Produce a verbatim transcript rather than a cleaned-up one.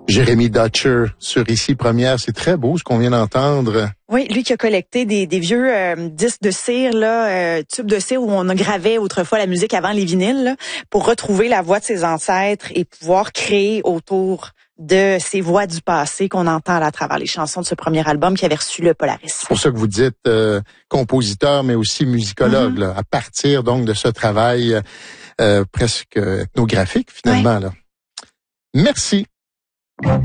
Jérémy Dutcher sur Ici Première, c'est très beau ce qu'on vient d'entendre. Oui, lui qui a collecté des, des vieux euh, disques de cire, là, euh, tubes de cire où on gravait autrefois la musique avant les vinyles, là, pour retrouver la voix de ses ancêtres et pouvoir créer autour de ces voix du passé qu'on entend là, à travers les chansons de ce premier album qui avait reçu le Polaris. C'est pour ça que vous dites euh, compositeur, mais aussi musicologue, mm-hmm. là, à partir donc de ce travail euh, presque ethnographique finalement. Ouais. Là. Merci.